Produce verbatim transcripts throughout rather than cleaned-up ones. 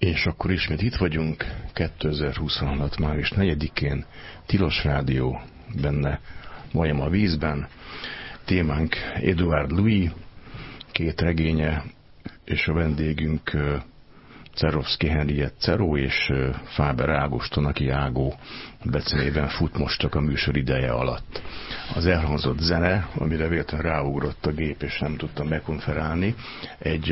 És akkor ismét itt vagyunk, kétezer-huszonhat. május negyedikén, Tilos Rádió, benne Majom a vízben. Témánk Édouard Louis, két regénye, és a vendégünk Cerovszky Henriette Ceró és Fáber Ágoston, aki Ágó becímében fut mostak a műsor ideje alatt. Az elhangzott zene, amire véletlenül ráugrott a gép, és nem tudtam bekonferálni, egy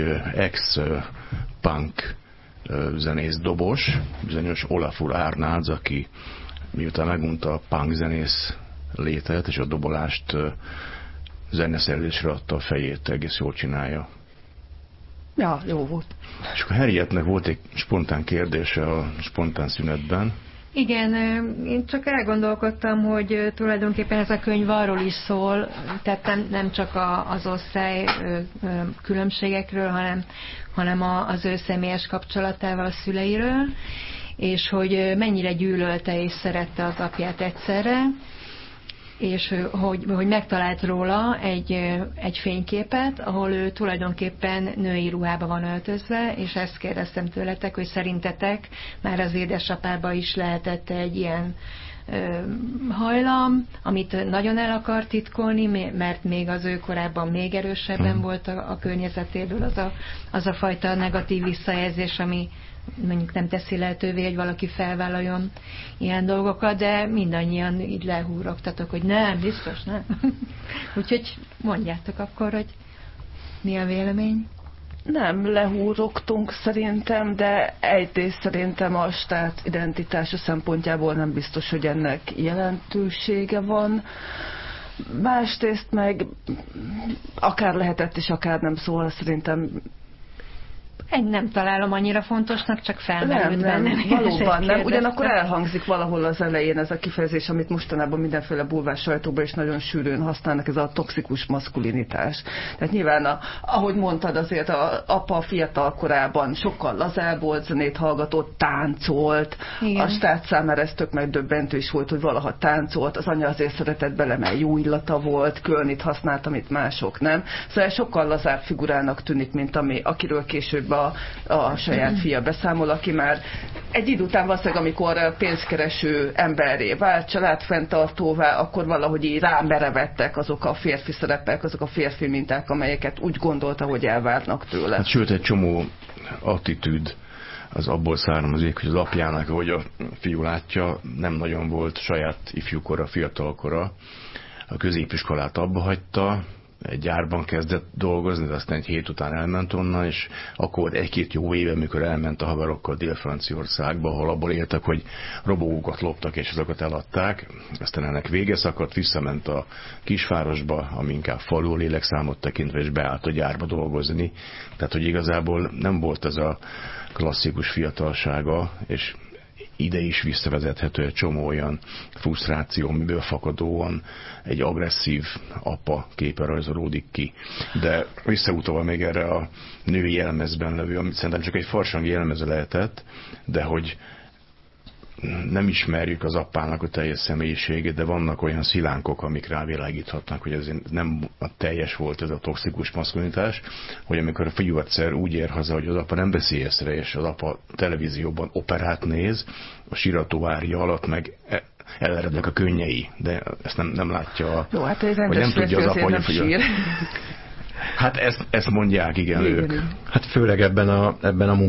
ex-punk zenész dobos, bizonyos Olafur Arnalds, aki miután megunta a punk zenész létet és a dobolást, zeneszerzésre adta a fejét, egész jól csinálja. Ja, jó volt. És akkor Henriette-nek volt egy spontán kérdése a spontán szünetben. Igen, én csak elgondolkodtam, hogy tulajdonképpen ez a könyv arról is szól, tehát nem, nem csak a, az osztály különbségekről, hanem, hanem az ő személyes kapcsolatával a szüleiről, és hogy mennyire gyűlölte és szerette az apját egyszerre, és hogy, hogy megtalált róla egy, egy fényképet, ahol ő tulajdonképpen női ruhába van öltözve, és ezt kérdeztem tőletek, hogy szerintetek már az édesapába is lehetett egy ilyen ö, hajlam, amit nagyon el akar titkolni, mert még az ő korábban még erősebben volt a, a környezetéből az a, az a fajta negatív visszajelzés, ami mondjuk nem teszi lehetővé, hogy valaki felvállaljon ilyen dolgokat, de mindannyian így lehúrogtatok, hogy nem, biztos nem. Úgyhogy mondjátok akkor, hogy mi a vélemény? Nem lehúrogtunk szerintem, de egyrészt szerintem a stát identitása szempontjából nem biztos, hogy ennek jelentősége van. Másrészt meg akár lehetett és akár nem, szóval szerintem Én nem találom annyira fontosnak, csak felmerült bennem. Nem, valóban nem. Ugyanakkor elhangzik valahol az elején ez a kifejezés, amit mostanában mindenféle bulvár sajtóban is nagyon sűrűn használnak, ez a toxikus maszkulinitás. Tehát nyilván, a, ahogy mondtad, azért az apa fiatal korában sokkal lazább volt, zenét hallgatott, táncolt. Igen. A stát számára ez tök megdöbbentő is volt, hogy valaha táncolt, az anya azért szeretett bele, mert jó illata volt, Kölnit használt, amit mások nem. Szóval sokkal lazább figurának tűnik, mint ami, akiről később a A, a saját fia beszámol, aki már egy idő után valószínűleg, amikor pénzkereső emberré vált, családfenntartóvá, akkor valahogy így rámerevettek azok a férfi szerepek, azok a férfi minták, amelyeket úgy gondolta, hogy elvárnak tőle. Hát, sőt, egy csomó attitűd az abból származik, hogy az apjának, ahogy a fiú látja, nem nagyon volt saját ifjúkora, fiatalkora. A középiskolát abba hagyta, egy gyárban kezdett dolgozni, de aztán egy hét után elment onnan, és akkor egy-két jó éve, amikor elment a haverokkal Dél-Franciaországba, ahol abból éltek, hogy robogókat loptak, és azokat eladták. Aztán ennek vége szakadt, visszament a kisvárosba, ami inkább falu lélekszámot tekintve, és beállt a gyárba dolgozni. Tehát, hogy igazából nem volt ez a klasszikus fiatalsága, és ide is visszavezethető egy csomó olyan frusztráció, amiből fakadóan egy agresszív apa képe rajzolódik ki. De visszautalva még erre a női jelmezben levő, amit szerintem csak egy farsang jelmeze lehetett, de hogy nem ismerjük az apának a teljes személyiségét, de vannak olyan szilánkok, amik rávilágíthatnak, hogy ez nem a teljes volt ez a toxikus maszkulinitás, hogy amikor a fiú egyszer úgy ér haza, hogy az apa nem veszi észre, és az apa televízióban operát néz, a síratóvárja alatt meg elerednek a könnyei, de ezt nem, nem látja, jó, hát hogy nem tudja az apa, hogy... Nem sír. Hát ezt, ezt mondják, igen, igen ők. igen. Hát főleg ebben a, ebben a